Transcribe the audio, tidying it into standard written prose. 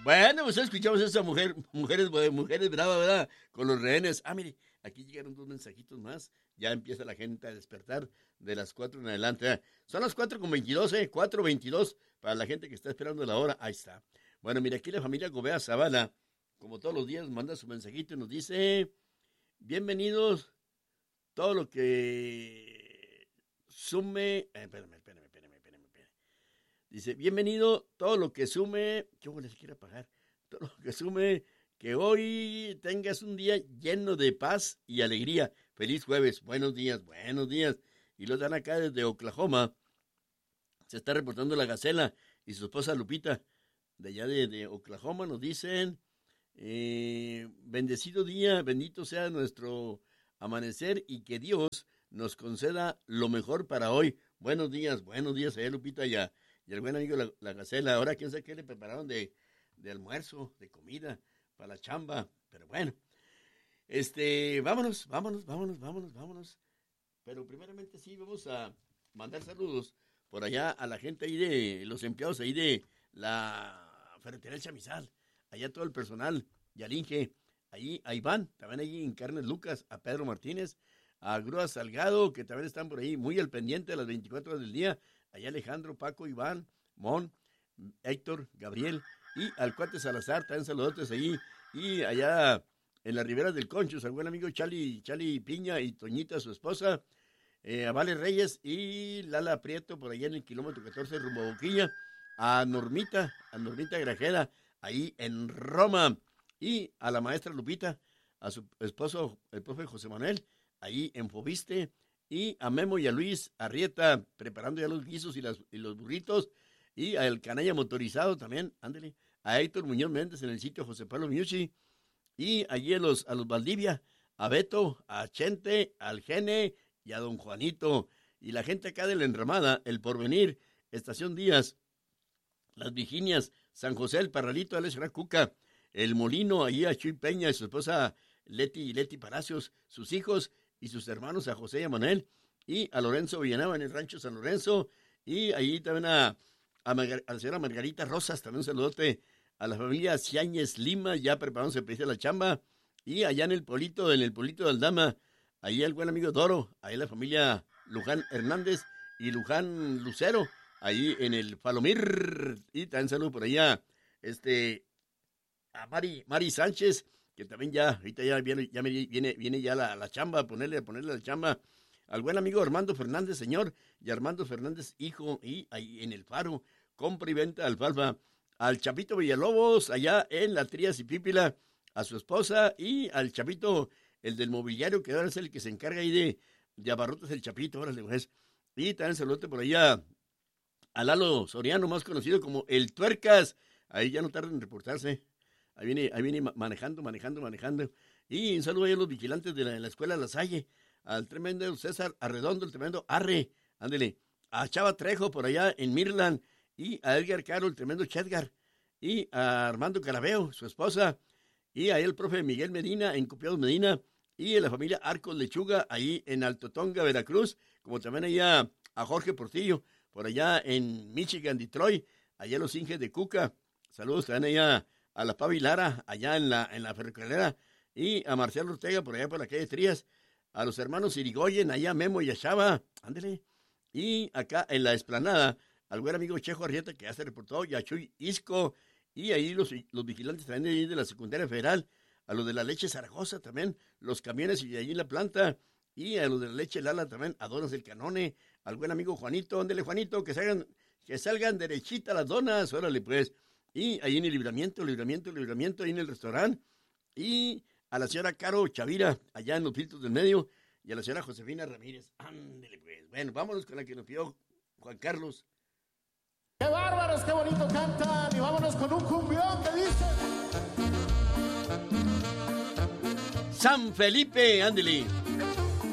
Bueno, pues escuchamos a esa mujeres bravas, ¿verdad? Con los rehenes. Mire, aquí llegaron 2 mensajitos más. Ya empieza la gente a despertar de las 4 en adelante. Son las 4:22, 4:22 para la gente que está esperando la hora. Ahí está. Bueno, mira, aquí la familia Gobea Zavala, como todos los días, manda su mensajito y nos dice: bienvenidos, todo lo que sume... Espérame. Dice: bienvenido, todo lo que sume... ¿Qué les quiere pagar? Todo lo que sume, que hoy tengas un día lleno de paz y alegría. Feliz jueves, buenos días. Y los dan acá desde Oklahoma. Se está reportando la Gacela y su esposa Lupita, de allá de Oklahoma. Nos dicen: bendecido día, bendito sea nuestro amanecer y que Dios nos conceda lo mejor para hoy. Buenos días, allá Lupita, y el buen amigo la Gacela. Ahora quién sabe qué le prepararon de almuerzo, de comida, para la chamba, pero bueno. Vámonos. Pero primeramente sí, vamos a mandar saludos por allá a la gente ahí de los empleados ahí de la ferretería El Chamizal, allá todo el personal, y al Inge, ahí a Iván, también ahí en Carnes Lucas, a Pedro Martínez, a Grúa Salgado, que también están por ahí muy al pendiente de las 24 horas del día, allá Alejandro, Paco, Iván, Mon, Héctor, Gabriel, y al cuate Salazar, también saludotes ahí, y allá en las riberas del Conchos, al buen amigo Chali Piña y Toñita, su esposa, a Vale Reyes y Lala Prieto, por allá en el kilómetro 14 rumbo a Boquilla, a Normita Grajeda, ahí en Roma, y a la maestra Lupita, a su esposo, el profe José Manuel, ahí en Fobiste, y a Memo y a Luis Arrieta, preparando ya los guisos y los burritos, y al canalla motorizado también, ándale, a Héctor Muñoz Méndez en el sitio José Pablo Miucci, y allí a los Valdivia, a Beto, a Chente, al Gene y a don Juanito, y la gente acá de la Enramada, El Porvenir, Estación Díaz, Las Virginias, San José, El Parralito, Alex Cuca, El Molino, allí a Chuy Peña y su esposa Leti Palacios, sus hijos y sus hermanos, a José y a Manuel, y a Lorenzo Villanueva en el rancho San Lorenzo, y allí también a la señora Margarita Rosas, también un saludote a la familia Ciáñez Lima, ya preparándose para irse a la chamba, y allá en el Polito de Aldama, ahí el buen amigo Doro, ahí la familia Luján Hernández y Luján Lucero, ahí en el Palomir, y también saludo por allá, a Mari Sánchez, que también ahorita ya viene ya la chamba, a ponerle la chamba, al buen amigo Armando Fernández, señor, y Armando Fernández, hijo, y ahí en el Faro, compra y venta de alfalfa, al Chapito Villalobos, allá en la Trías y Pípila, a su esposa, y al Chapito, el del mobiliario, que ahora es el que se encarga ahí de abarrotes, el Chapito, órale, pues. Y también saludote por allá a Lalo Soriano, más conocido como el Tuercas, ahí ya no tarda en reportarse, ahí viene manejando, y un saludo ahí a los vigilantes de la escuela La Salle, al tremendo César Arredondo, el tremendo Arre, ándele, a Chava Trejo por allá en Mirland, y a Edgar Caro, el tremendo Chedgar, y a Armando Carabeo, su esposa, y a el profe Miguel Medina en Copiados Medina, y a la familia Arcos Lechuga, ahí en Alto Tonga, Veracruz, como también allá a Jorge Portillo, por allá en Michigan, Detroit, allá los Inges de Cuca, saludos también allá a la Pavi Lara, allá en la ferrocarrilera, y a Marcelo Ortega, por allá por la calle Trías, a los hermanos Irigoyen, allá Memo y a Chava, ándele, y acá en la Esplanada, al buen amigo Chejo Arrieta, que ya se reportó, y a Chuy Isco, y ahí los vigilantes también de la Secundaria Federal, a los de la leche Zaragoza también, los camiones y allí en la planta, y a los de la leche Lala también, a Donas del Canone, al buen amigo Juanito, ándele Juanito, que salgan derechita las donas, órale pues, y ahí en el libramiento, ahí en el restaurante, y a la señora Caro Chavira, allá en los Filtros del Medio, y a la señora Josefina Ramírez, ándele pues, bueno, vámonos con la que nos pidió Juan Carlos. ¡Qué bárbaros, qué bonito cantan! Y vámonos con un cumbión que dice... San Felipe, ándele.